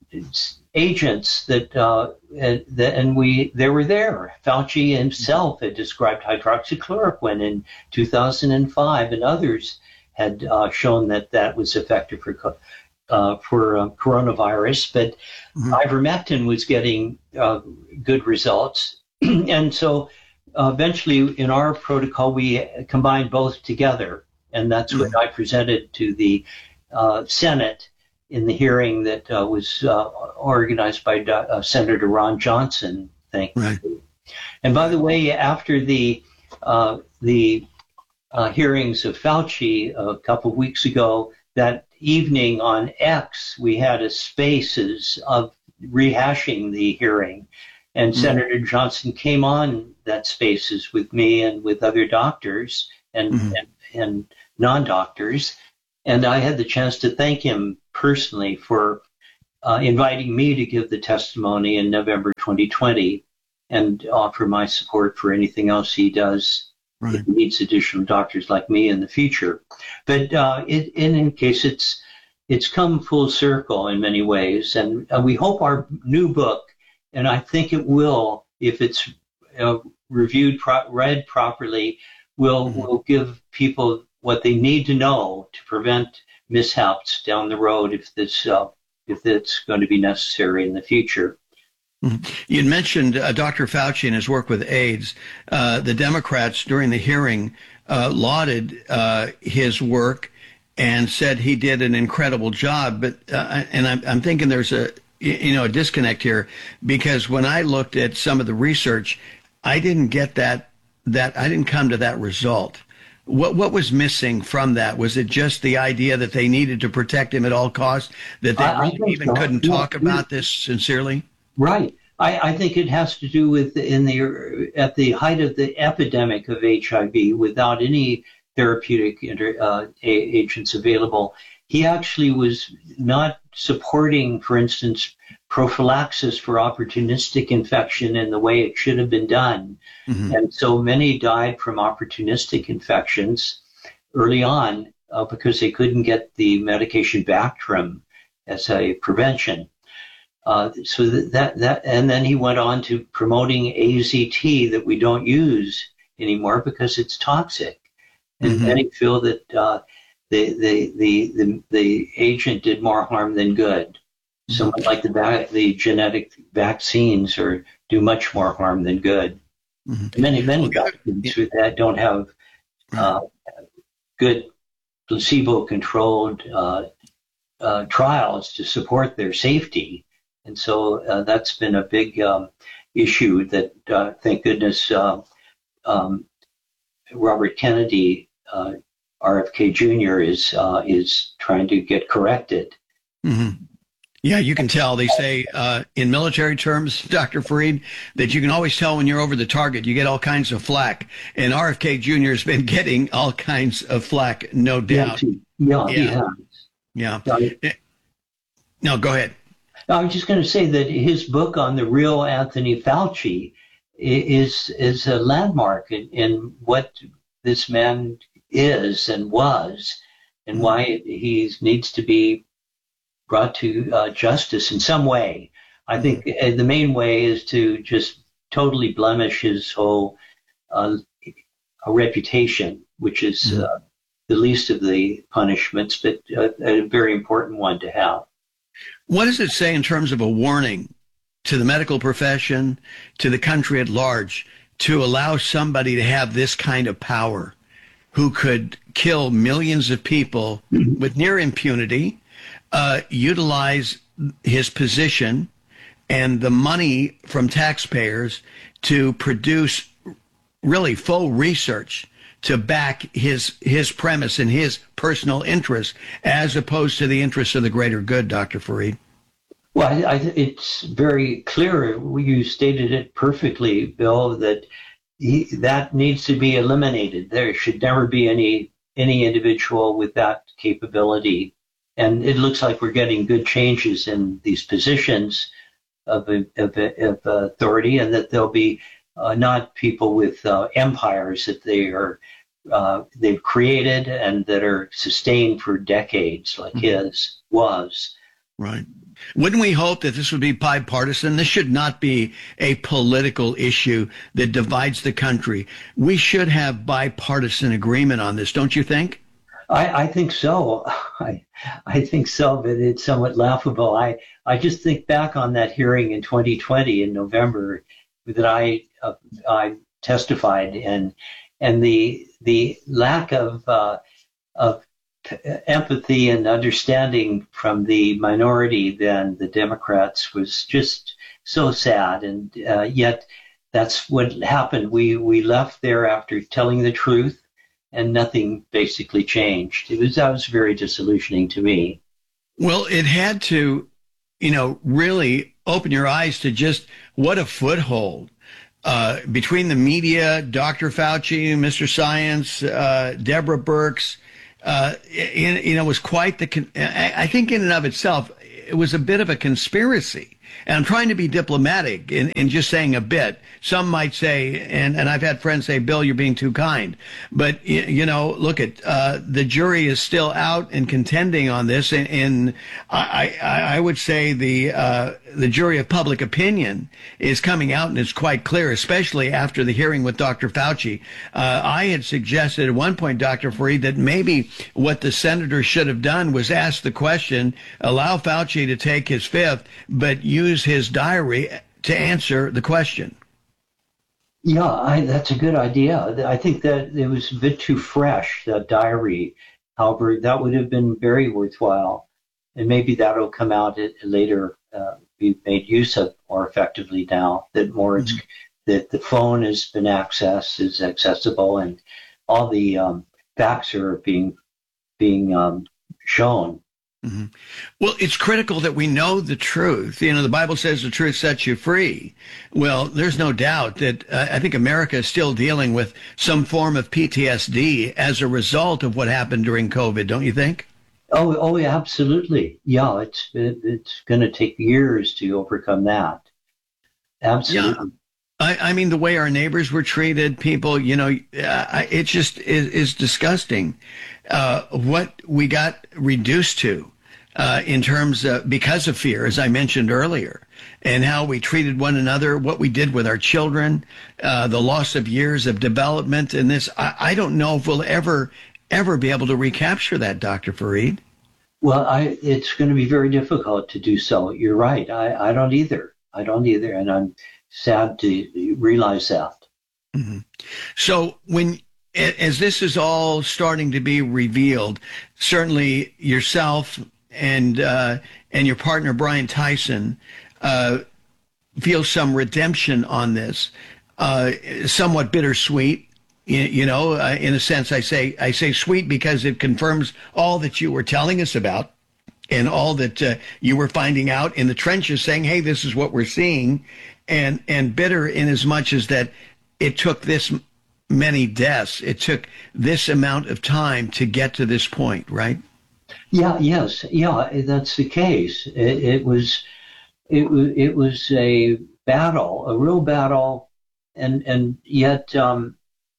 S17: agents that, uh, and, and we, they were there. Fauci himself had described hydroxychloroquine in two thousand five, and others had uh, shown that that was effective for uh, for uh, coronavirus. But mm-hmm. ivermectin was getting uh, good results, and so uh, eventually, in our protocol, we combined both together, and that's mm-hmm. what I presented to the uh, Senate in the hearing that uh, was uh, organized by uh, Senator Ron Johnson, thank you. Right. And by the way, after the uh, the uh, hearings of Fauci a couple of weeks ago, that evening on X, we had a Spaces of rehashing the hearing. And mm-hmm. Senator Johnson came on that Spaces with me and with other doctors and, mm-hmm. and, and non-doctors. And I had the chance to thank him personally for uh, inviting me to give the testimony in November twenty twenty and offer my support for anything else he does. Right. If he needs additional doctors like me in the future. But uh, it, in any case, it's it's come full circle in many ways. And uh, we hope our new book, and I think it will, if it's uh, reviewed, pro- read properly, will mm-hmm. will give people what they need to know to prevent mishaps down the road if this uh, if it's going to be necessary in the future.
S2: You had mentioned uh, Doctor Fauci and his work with AIDS. Uh, the Democrats during the hearing uh, lauded uh, his work and said he did an incredible job. But uh, and I'm, I'm thinking there's a you know a disconnect here, because when I looked at some of the research, I didn't get that that I didn't come to that result. What what was missing from that? Was it just the idea that they needed to protect him at all costs, that they
S17: I, I
S2: even
S17: so.
S2: couldn't
S17: yeah,
S2: talk
S17: yeah.
S2: about this sincerely?
S17: Right. I, I think it has to do with in the at the height of the epidemic of H I V, without any therapeutic inter, uh, agents available, he actually was not supporting, for instance, prophylaxis for opportunistic infection in the way it should have been done. Mm-hmm. And so many died from opportunistic infections early on uh, because they couldn't get the medication Bactrim as a prevention. Uh, so that, that, that, and then he went on to promoting A Z T that we don't use anymore because it's toxic. And mm-hmm. many feel that, uh, the, the, the, the, the agent did more harm than good. Mm-hmm. Something like the, va- the genetic vaccines or do much more harm than good. Mm-hmm. Many, many vaccines with that don't have, uh, good placebo-controlled, uh, uh, trials to support their safety. And so uh, that's been a big um, issue that, uh, thank goodness, uh, um, Robert Kennedy, uh, R F K Junior is uh, is trying to get corrected.
S2: Mm-hmm. Yeah, you can tell. They say uh, in military terms, Doctor Fareed, that you can always tell when you're over the target. You get all kinds of flack. And R F K Junior has been getting all kinds of flack, no doubt.
S17: Yeah, yeah, he has.
S2: Yeah. yeah. No, go ahead.
S17: I was just going to say that his book on the real Anthony Fauci is is a landmark in, in what this man is and was, and why he needs to be brought to uh, justice in some way. I think uh, the main way is to just totally blemish his whole uh, reputation, which is uh, the least of the punishments, but uh, a very important one to have.
S2: What does it say in terms of a warning to the medical profession, to the country at large, to allow somebody to have this kind of power, who could kill millions of people with near impunity, uh, utilize his position and the money from taxpayers to produce really faux research to back his his premise and his personal interest, as opposed to the interests of the greater good, Doctor Fareed?
S17: Well, I, I, it's very clear. You stated it perfectly, Bill, that he, that needs to be eliminated. There should never be any any individual with that capability. And it looks like we're getting good changes in these positions of, of, of authority, and that there'll be uh, not people with uh, empires that they are uh, they've created and that are sustained for decades, like mm-hmm. his was.
S2: Right. Wouldn't we hope that this would be bipartisan? This should not be a political issue that divides the country. We should have bipartisan agreement on this, don't you think?
S17: I, I think so. I, I think so, but it's somewhat laughable. I, I just think back on that hearing in twenty twenty in November that I uh, I testified, and and the the lack of uh, of empathy and understanding from the minority then, the Democrats, was just so sad. And uh, yet that's what happened. We we left there after telling the truth, and nothing basically changed. It was, that was very disillusioning to me.
S2: Well, it had to, you know, really open your eyes to just what a foothold uh, between the media, Doctor Fauci, Mister Science, uh, Deborah Birx. Uh, it, you know, was quite the, con- I think in and of itself, it was a bit of a conspiracy. And I'm trying to be diplomatic in, in just saying a bit. Some might say, and, and I've had friends say, Bill, you're being too kind. But, you, you know, look at, uh, the jury is still out and contending on this. And, and I, I, I would say the, uh, the jury of public opinion is coming out, and it's quite clear, especially after the hearing with Doctor Fauci. Uh, I had suggested at one point, Doctor Fareed, that maybe what the senator should have done was ask the question, allow Fauci to take his fifth, but use his diary to answer the question.
S17: Yeah, I, that's a good idea. I think that it was a bit too fresh, that diary. However, that would have been very worthwhile. And maybe that'll come out at, later, uh, be made use of more effectively now that more mm-hmm. it's, that the phone has been accessed, is accessible, and all the um, facts are being being um, shown.
S2: Mm-hmm. Well, it's critical that we know the truth. You know, the Bible says the truth sets you free. Well, there's no doubt that uh, I think America is still dealing with some form of P T S D as a result of what happened during COVID, don't you think?
S17: Oh, oh, yeah, absolutely. Yeah, it's it, it's going to take years to overcome that. Absolutely.
S2: Yeah. I, I mean, the way our neighbors were treated, people, you know, uh, it just is, is disgusting. Uh, what we got reduced to uh, in terms of, because of fear, as I mentioned earlier, and how we treated one another, what we did with our children, uh, the loss of years of development in this. I, I don't know if we'll ever, ever be able to recapture that, Doctor Fareed.
S17: Well, I, it's going to be very difficult to do so. You're right. I, I don't either. I don't either. And I'm sad to realize that.
S2: Mm-hmm. So when, as this is all starting to be revealed, certainly yourself and uh, and your partner Brian Tyson uh, feel some redemption on this, uh, somewhat bittersweet. You, you know, uh, in a sense, I say I say sweet because it confirms all that you were telling us about and all that uh, you were finding out in the trenches, saying, "Hey, this is what we're seeing," and and bitter in as much as that it took this many deaths. It took this amount of time to get to this point, right?
S17: Yeah, yes, yeah, that's the case. It, it was, it was, it was a battle, a real battle, and and yet um,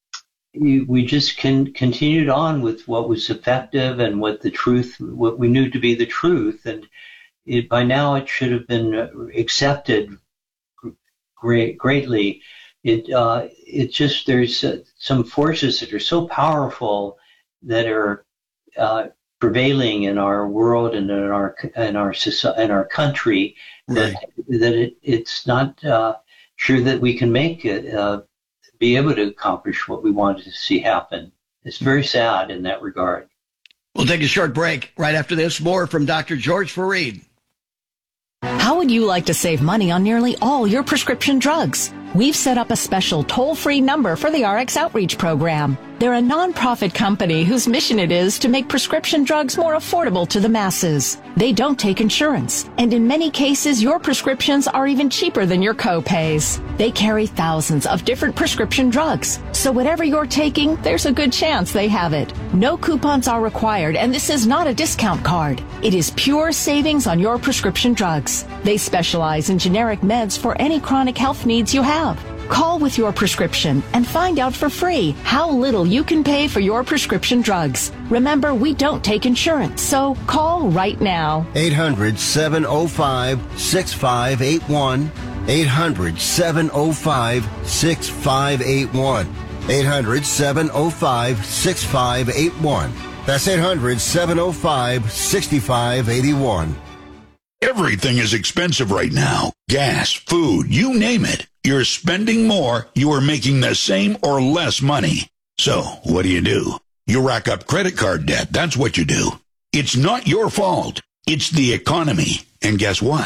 S17: we just can, continued on with what was effective and what the truth, what we knew to be the truth, and it, by now it should have been accepted great, greatly. It uh, it's just there's uh, some forces that are so powerful that are uh, prevailing in our world and in our in our society, in our country that right. that it, it's not uh, sure that we can make it uh, be able to accomplish what we wanted to see happen. It's very sad in that regard.
S2: We'll take a short break. Right after this, more from Doctor George Fareed.
S7: How would you like to save money on nearly all your prescription drugs? We've set up a special toll-free number for the R X Outreach Program. They're a nonprofit company whose mission it is to make prescription drugs more affordable to the masses. They don't take insurance, and in many cases, your prescriptions are even cheaper than your co-pays. They carry thousands of different prescription drugs, so whatever you're taking, there's a good chance they have it. No coupons are required, and this is not a discount card. It is pure savings on your prescription drugs. They specialize in generic meds for any chronic health needs you have. Call with your prescription and find out for free how little you can pay for your prescription drugs. Remember, we don't take insurance, so call right now.
S22: eight hundred, seven oh five, six five eight one. eight hundred, seven oh five, six five eight one. eight hundred, seven oh five, six five eight one. That's eight hundred, seven oh five, six five eight one.
S8: Everything is expensive right now. Gas, food, you name it. You're spending more, you are making the same or less money. So, what do you do? You rack up credit card debt. That's what you do. It's not your fault. It's the economy. And guess what?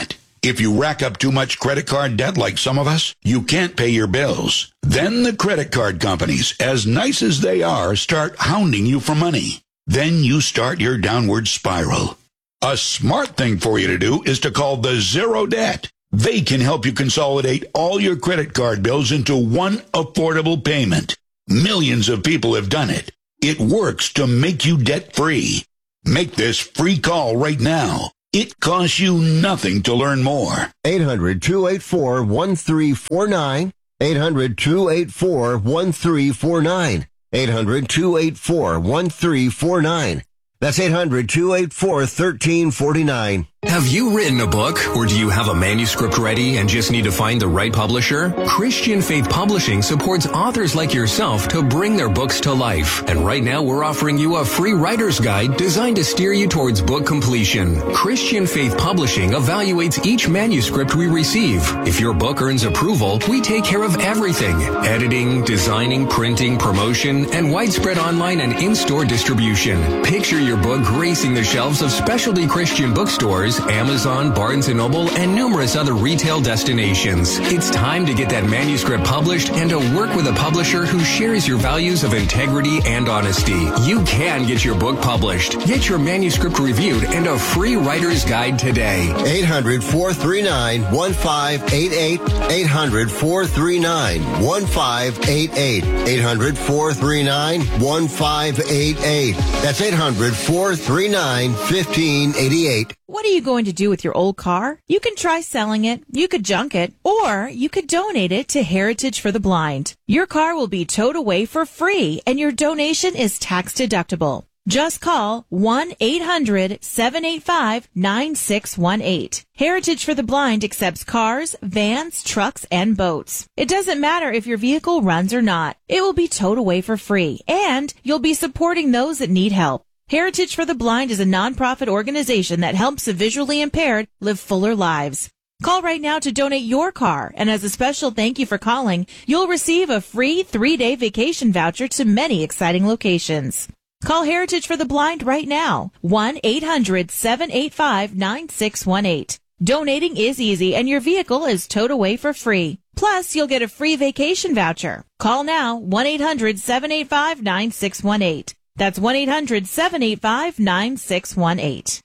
S8: If you rack up too much credit card debt like some of us, you can't pay your bills. Then the credit card companies, as nice as they are, start hounding you for money. Then you start your downward spiral. A smart thing for you to do is to call the Zero Debt. They can help you consolidate all your credit card bills into one affordable payment. Millions of people have done it. It works to make you debt-free. Make this free call right now. It costs you nothing to learn more.
S22: eight hundred, two eight four, one three four nine. eight hundred, two eight four, one three four nine. eight hundred, two eight four, one three four nine. That's eight hundred, two eight four, one three four nine.
S11: Have you written a book, or do you have a manuscript ready and just need to find the right publisher? Christian Faith Publishing supports authors like yourself to bring their books to life. And right now we're offering you a free writer's guide designed to steer you towards book completion. Christian Faith Publishing evaluates each manuscript we receive. If your book earns approval, we take care of everything: editing, designing, printing, promotion, and widespread online and in-store distribution. Picture your book gracing the shelves of specialty Christian bookstores, Amazon, Barnes and Noble, and numerous other retail destinations. It's time to get that manuscript published and to work with a publisher who shares your values of integrity and honesty. You can get your book published. Get your manuscript reviewed and a free writer's guide today.
S22: eight hundred, four three nine, one five eight eight. eight hundred, four three nine, one five eight eight. eight hundred, four three nine, one five eight eight. That's eight hundred, four three nine, one five eight eight.
S12: What are you going to do with your old car? You can try selling it, you could junk it, or you could donate it to Heritage for the Blind. Your car will be towed away for free, and your donation is tax deductible. Just call one eight hundred, seven eight five, nine six one eight. Heritage for the Blind accepts cars, vans, trucks, and boats. It doesn't matter if your vehicle runs or not. It will be towed away for free, and you'll be supporting those that need help. Heritage for the Blind is a nonprofit organization that helps the visually impaired live fuller lives. Call right now to donate your car, and as a special thank you for calling, you'll receive a free three-day vacation voucher to many exciting locations. Call Heritage for the Blind right now, one eight hundred, seven eight five, nine six one eight. Donating is easy, and your vehicle is towed away for free. Plus, you'll get a free vacation voucher. Call now, one eight hundred, seven eight five, nine six one eight. That's one eight hundred, seven eight five, nine six one eight.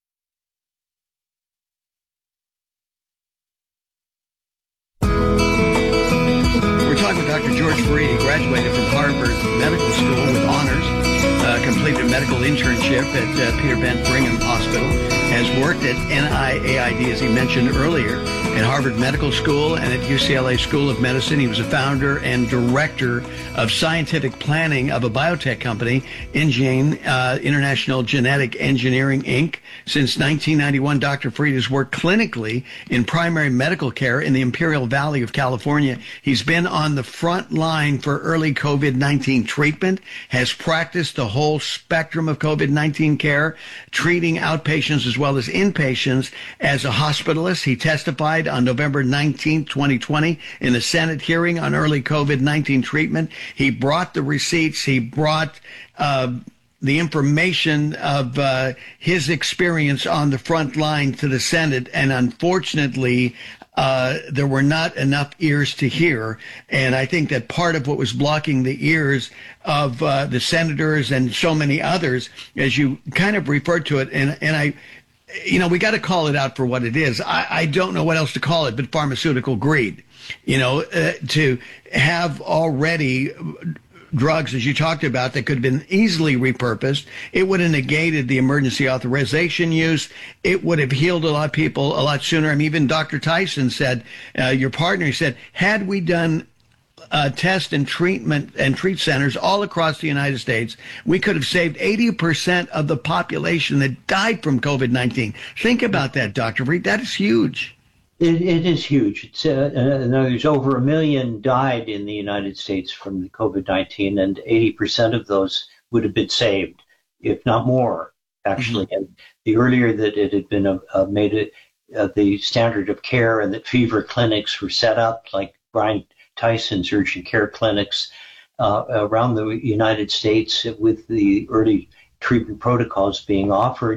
S2: We're talking with Doctor George Fareed. He graduated from Harvard Medical School with honors, uh, completed a medical internship at uh, Peter Bent Brigham Hospital, has worked at N I A I D, as he mentioned earlier, at Harvard Medical School and at U C L A School of Medicine. He was a founder and director of scientific planning of a biotech company, InGene, uh, International Genetic Engineering, Incorporated. Since nineteen ninety-one, Doctor Fareed has worked clinically in primary medical care in the Imperial Valley of California. He's been on the front line for early COVID nineteen treatment, has practiced the whole spectrum of COVID nineteen care, treating outpatients as well as inpatients as a hospitalist. He testified on November nineteenth, twenty twenty in a Senate hearing on early COVID nineteen treatment. He brought the receipts. He brought uh, the information of uh, his experience on the front line to the Senate. And unfortunately, uh, there were not enough ears to hear. And I think that part of what was blocking the ears of uh, the senators and so many others, as you kind of referred to it, and, and I, you know, we got to call it out for what it is. I, I don't know what else to call it but pharmaceutical greed. You know, uh, to have already drugs, as you talked about, that could have been easily repurposed. It would have negated the emergency authorization use. It would have healed a lot of people a lot sooner. I mean, even Doctor Tyson said, uh, your partner said, had we done Uh, test and treatment and treat centers all across the United States, we could have saved eighty percent of the population that died from COVID nineteen. Think about that, Doctor Fareed. That is huge.
S17: It, it is huge. It's, uh, uh, there's over a million died in the United States from the COVID nineteen, and eighty percent of those would have been saved, if not more, actually. Mm-hmm. And the earlier that it had been uh, uh, made it uh, the standard of care, and that fever clinics were set up, like Brian Tyson's urgent care clinics uh, around the United States, with the early treatment protocols being offered,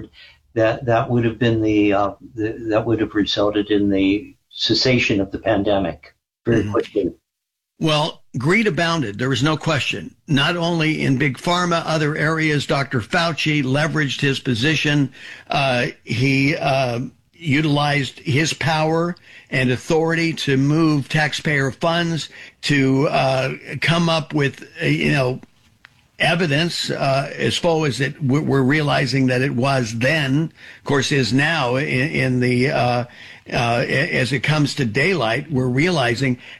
S17: that that would have been the, uh, the that would have resulted in the cessation of the pandemic very mm-hmm. quickly.
S2: Well, greed abounded. There was no question. Not only in big pharma, other areas. Doctor Fauci leveraged his position. Uh, he uh, utilized his power and authority to move taxpayer funds to uh, come up with, uh, you know, evidence uh, as far as it we're realizing that it was then, of course, is now in, in the uh, uh, as it comes to daylight, we're realizing